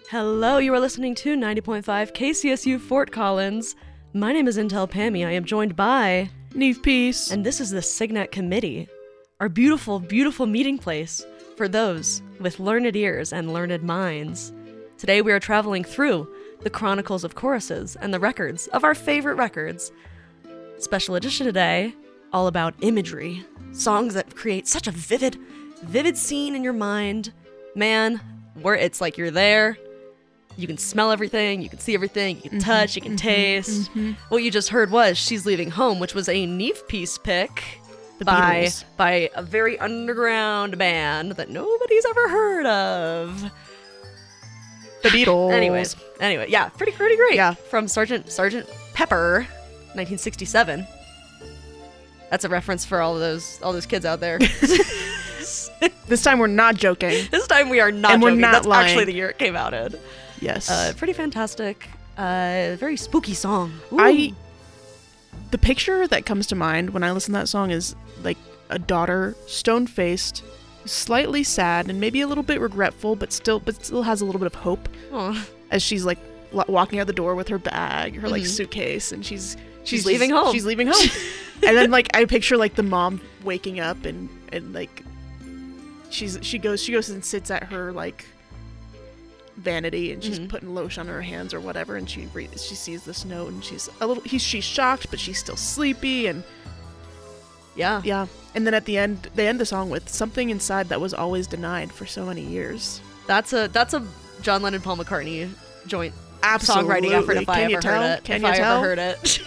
Hello, you are listening to 90.5 KCSU Fort Collins. My name is Intel Pammy. I am joined by Neve Peace. And this is the Signet Committee, our beautiful, beautiful meeting place for those with learned ears and learned minds. Today we are traveling through the chronicles of choruses and the records of our favorite records. Special edition today, all about imagery. Songs that create such a vivid scene in your mind. Man, where it's like you're there. You can smell everything, you can see everything, you can touch, you can taste. What you just heard was She's Leaving Home, which was a Neve Peace pick by a very underground band that nobody's ever heard of. The Beatles. Anyway, yeah, pretty great. Yeah. From Sergeant Pepper, 1967. That's a reference for all those kids out there. This time we're not joking. This time we are not and joking. We're not That's lying. actually the year it came out in. Yes. Pretty fantastic. Very spooky song. Ooh. The picture that comes to mind when I listen to that song is like a daughter, stone-faced, slightly sad, and maybe a little bit regretful, but still has a little bit of hope. Aw. As she's like walking out the door with her bag, her like suitcase, and she's leaving home. She's leaving home. And then like I picture like the mom waking up and like she goes and sits at her like vanity, and she's putting lotion on her hands or whatever, and she sees this note, and she's shocked, but she's still sleepy, and yeah. And then at the end, they end the song with something inside that was always denied for so many years. That's a John Lennon Paul McCartney joint Absolutely. songwriting effort if I ever heard it. Can you tell? Ever heard it.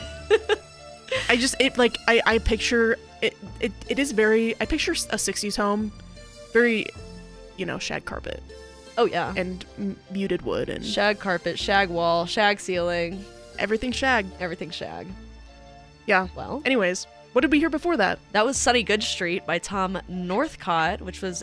I picture it is very, I picture a 60s home, very, shag carpet. Oh yeah. And muted wood and shag carpet, shag wall, shag ceiling. Everything shag. Everything shag. Yeah. Well. Anyways, what did we hear before that? That was Sunny Good Street by Tom Northcott, which was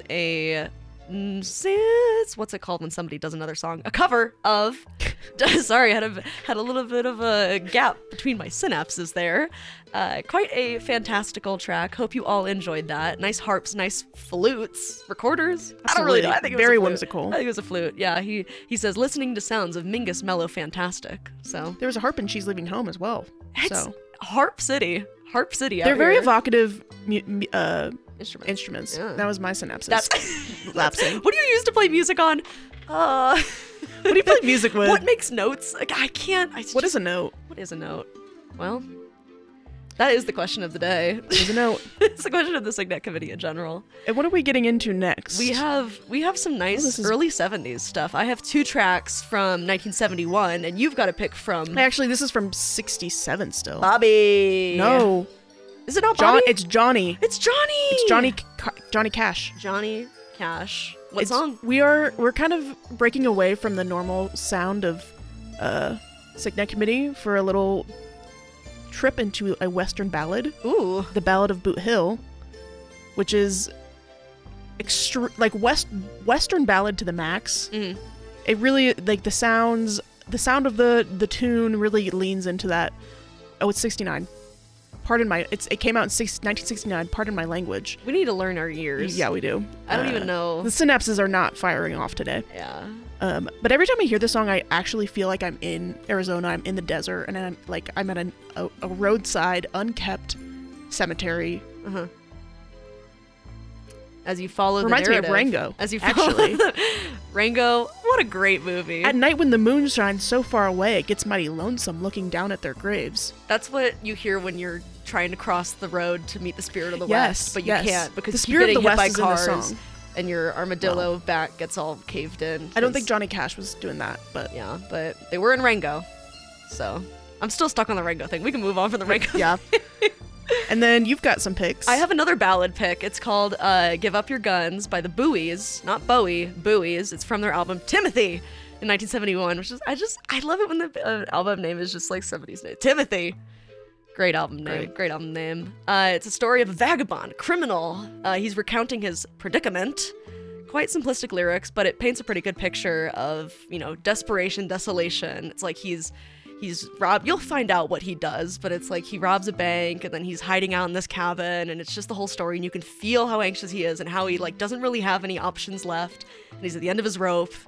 what's it called when somebody does another song? A cover of. Sorry, I had a little bit of a gap between my synapses there. Quite a fantastical track. Hope you all enjoyed that. Nice harps, nice flutes, recorders. Absolutely. I don't really know. I think it was very a flute. whimsical. I think it was a flute. Yeah, he says listening to sounds of Mingus Mellow Fantastic. So there was a harp and She's Leaving Home as well. It's Harp City. Harp City. They're very here. evocative Instruments. Yeah. That was my synapses. That's lapsing. What do you use to play music on? What do you play music with? What makes notes? Like I can't. What is a note? What is a note? Well, that is the question of the day. What is a note? It's the question of the Signet Committee in general. And what are we getting into next? We have some nice early 70s stuff. I have 2 tracks from 1971, and you've got to pick from. Actually, this is from 67 still. Bobby. No. Is it not Bobby? It's Johnny. It's Johnny. It's Johnny Cash. Johnny Cash. What song? We're kind of breaking away from the normal sound of Signet Committee for a little trip into a Western ballad. Ooh. The Ballad of Boot Hill, which is Western ballad to the max. Mm. It really, like, the sound of the tune really leans into that. Oh, it's 69. It came out in 1969. Pardon my language. We need to learn our years. Yeah, we do. I don't even know. The synapses are not firing off today. Yeah. But every time I hear this song, I actually feel like I'm in Arizona. I'm in the desert, and I'm at a roadside, unkept cemetery. Uh-huh. As you follow Reminds the narrative. me of Rango. As you follow actually. Rango, what a great movie. At night when the moon shines so far away, it gets mighty lonesome looking down at their graves. That's what you hear when you're trying to cross the road to meet the spirit of the Yes, West, but you can't because the you're spirit getting of the hit West by is in the cars song. and your armadillo back gets all caved in. I don't think Johnny Cash was doing that, but yeah, but they were in Rango, so I'm still stuck on the Rango thing. We can move on from the Rango. Yeah. And then you've got some picks. I have another ballad pick. It's called "Give Up Your Guns" by the Buoys, not Bowie. Buoys. It's from their album Timothy in 1971, which is I love it when the album name is just like somebody's name. Timothy. Great album name. Great album name. It's a story of a vagabond, criminal. He's recounting his predicament. Quite simplistic lyrics, but it paints a pretty good picture of, desperation, desolation. It's like he's robbed. You'll find out what he does, but it's like he robs a bank and then he's hiding out in this cabin, and it's just the whole story, and you can feel how anxious he is and how he doesn't really have any options left, and he's at the end of his rope.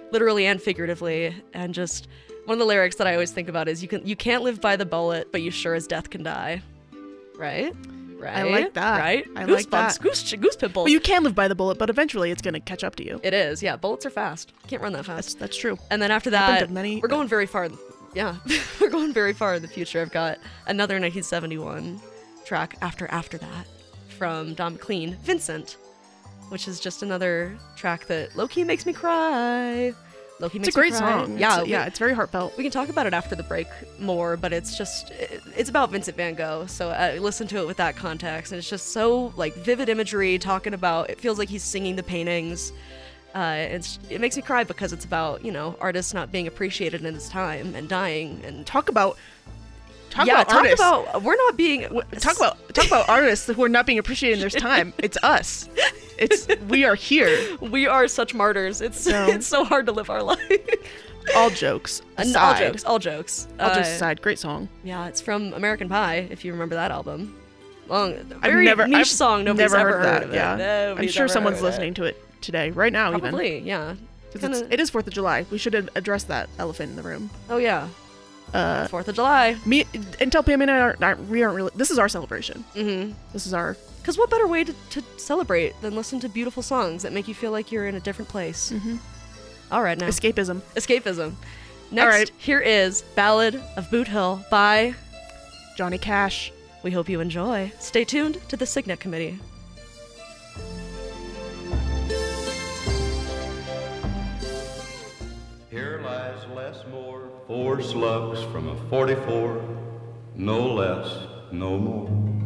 literally and figuratively. And just one of the lyrics that I always think about is you can't live by the bullet, but you sure as death can die. Right? Right. I like that. Right? I like that. Goose pimples. Well, you can live by the bullet, but eventually it's going to catch up to you. It is, yeah. Bullets are fast. Can't run that fast. That's true. And then after Happened that, to many- we're going very far. Yeah, we're going very far in the future. I've got another 1971 track after that from Don McLean, Vincent, which is just another track that low-key makes me cry. Low-key makes It's a great me cry. song. Yeah, It's very heartfelt. we can talk about it after the break more, but it's about Vincent van Gogh, so I listen to it with that context, and it's just so like vivid imagery, talking about, it feels like he's singing the paintings. It makes me cry because it's about, artists not being appreciated in his time and dying, and Talk about artists. we're not being Talk about artists who are not being appreciated in their time. It's us. We are here. We are such martyrs. It's so hard to live our life. All jokes aside. All jokes Aside. Great song. Yeah, it's from American Pie, if you remember that album. Very niche I've song. Nobody's never ever heard of it. Yeah, Nobody's I'm sure ever someone's heard of listening to it today, right now, Probably, yeah. even. Because it is 4th of July. We should address that elephant in the room. Oh yeah. 4th of July. Until Pam and I aren't really. This is our celebration. Mm-hmm. This is our. Because what better way to celebrate than listen to beautiful songs that make you feel like you're in a different place? Mm-hmm. All right, now. Escapism. Next, All right. Here is Ballad of Boot Hill by Johnny Cash. We hope you enjoy. Stay tuned to the Signet Committee. Here lies Les Moore, 4 slugs from a 44, no less, no more.